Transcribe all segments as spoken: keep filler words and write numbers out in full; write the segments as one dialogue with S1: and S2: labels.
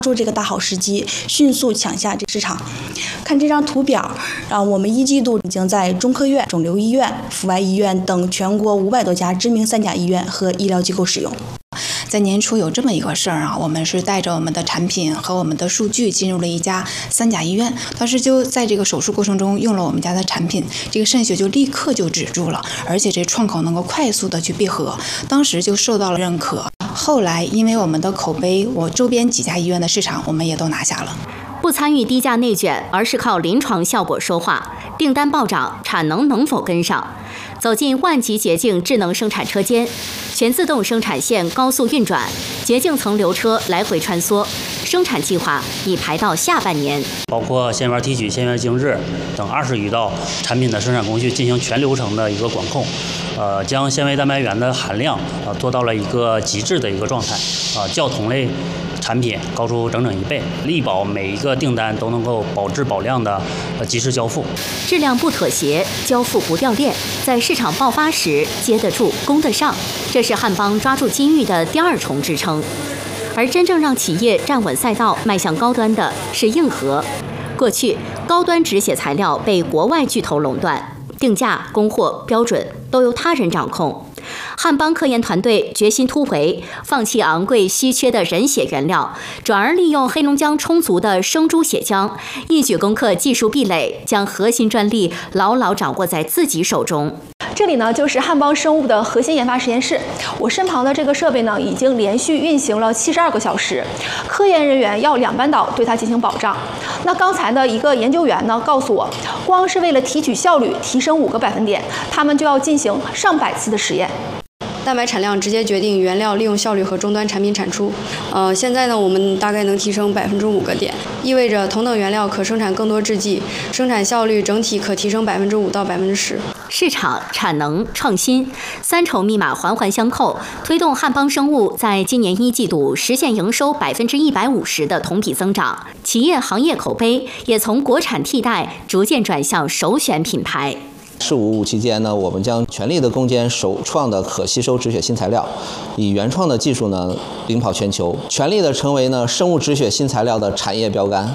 S1: 住这个大好时机，迅速抢下这市场。看这张图表，啊，我们一季度已经在中科院、肿瘤医院、阜外医院等全国五百多家知名三甲医院和医疗机构使用。
S2: 在年初有这么一个事儿啊，我们是带着我们的产品和我们的数据进入了一家三甲医院，当时就在这个手术过程中用了我们家的产品，这个渗血就立刻就止住了，而且这创口能够快速的去闭合，当时就受到了认可。后来因为我们的口碑，我周边几家医院的市场我们也都拿下了。
S3: 不参与低价内卷，而是靠临床效果说话，订单暴涨，产能能否跟上？走进万级洁净智能生产车间，全自动生产线高速运转，洁净层流车来回穿梭，生产计划已排到下半年。
S4: 包括纤维提取、纤维静置等二十余道产品的生产工序进行全流程的一个管控，呃，将纤维蛋白原的含量啊、呃、做到了一个极致的一个状态啊、呃，较同类产品高出整整一倍，力保每一个订单都能够保质保量的呃及时交付，
S3: 质量不妥协，交付不掉链，在市场爆发时接得住、攻得上，这是汉邦抓住机遇的第二重支撑。而真正让企业站稳赛道、迈向高端的是硬核。过去，高端止血材料被国外巨头垄断，定价、供货、标准都由他人掌控。汉邦科研团队决心突围，放弃昂贵稀缺的人血原料，转而利用黑龙江充足的生猪血浆，一举攻克技术壁垒，将核心专利牢牢掌握在自己手中。
S5: 这里呢就是汉邦生物的核心研发实验室，我身旁的这个设备呢已经连续运行了七十二个小时，科研人员要两班倒对它进行保障。那刚才的一个研究员呢告诉我，光是为了提取效率提升五个百分点，他们就要进行上百次的实验。
S6: 蛋白产量直接决定原料利用效率和终端产品产出。呃，现在呢，我们大概能提升百分之五个点，意味着同等原料可生产更多制剂，生产效率整体可提升百分之五到百分之十。
S3: 市场、产能、创新三重密码环环相扣，推动汉邦生物在今年一季度实现营收百分之一百五十的同比增长，企业行业口碑也从国产替代逐渐转向首选品牌。
S7: 十五五期间呢，我们将全力的攻坚首创的可吸收止血新材料，以原创的技术呢领跑全球，全力的成为呢生物止血新材料的产业标杆。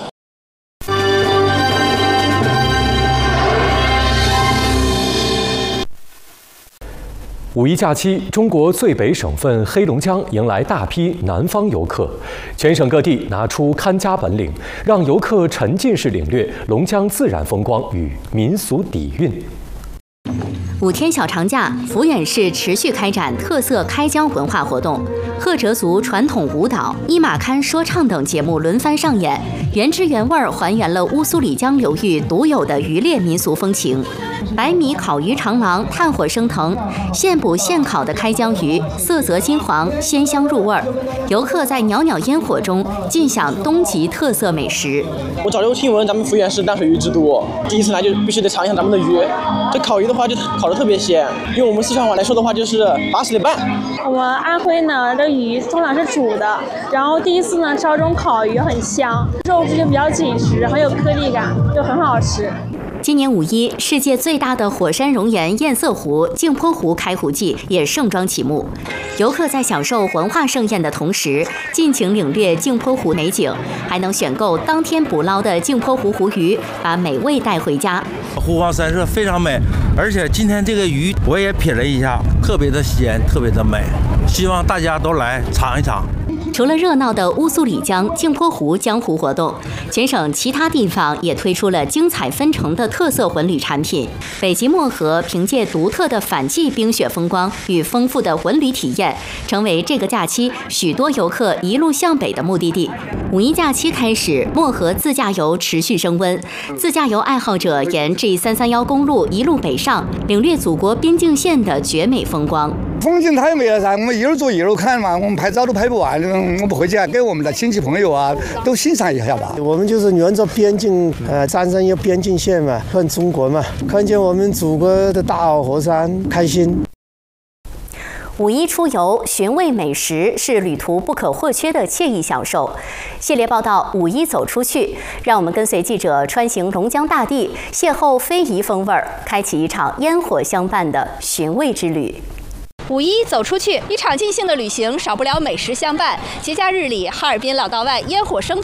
S8: 五一假期，中国最北省份黑龙江迎来大批南方游客，全省各地拿出看家本领，让游客沉浸式领略龙江自然风光与民俗底蕴。
S3: 五天小长假，抚远市持续开展特色开疆文化活动，赫哲族传统舞蹈、伊玛堪说唱等节目轮番上演，原汁原味还原了乌苏里江流域独有的渔猎民俗风情。百米烤鱼长廊，炭火升腾，现捕现烤的开江鱼，色泽金黄，鲜香入味。游客在袅袅烟火中尽享东极特色美食。
S9: 我早就听闻咱们抚远是淡水鱼之都，第一次来就必须得尝一下咱们的鱼。这烤鱼的话就烤得特别鲜，用我们四川话来说的话就是八十的半。
S10: 我们安徽呢的鱼通常是煮的，然后第一次呢烧这种烤鱼很香，肉质就比较紧实，很有颗粒感，就很好吃。
S3: 今年五一，世界最大的火山熔岩堰塞湖镜泊湖开湖季也盛装启幕。游客在享受文化盛宴的同时，尽情领略镜泊湖美景，还能选购当天捕捞的镜泊湖湖鱼，把美味带回家。
S11: 湖光山色非常美，而且今天这个鱼我也品了一下，特别的鲜，特别的美，希望大家都来尝一尝。
S3: 除了热闹的乌苏里江、镜泊湖江湖活动，全省其他地方也推出了精彩纷呈的特色文旅产品。北极漠河凭借独特的反季冰雪风光与丰富的文旅体验，成为这个假期许多游客一路向北的目的地。五一假期开始，漠河自驾游持续升温，自驾游爱好者沿 G 三三一公路一路北上，领略祖国边境线的绝美风光。
S12: 风景太美了噻，我们一路走一路看嘛，我们拍照都拍不完，我们回去给我们的亲戚朋友啊都欣赏一下吧。
S13: 我们就是沿着边境，呃，沾上一个边境线嘛，看中国嘛，看见我们祖国的大好河山，开心。
S3: 五一出游，寻味美食是旅途不可或缺的惬意享受。系列报道《五一走出去》，让我们跟随记者穿行龙江大地，邂逅非遗风味儿，开启一场烟火相伴的寻味之旅。
S14: 五一走出去，一场尽兴的旅行，少不了美食相伴。节假日里，哈尔滨老道外烟火升腾。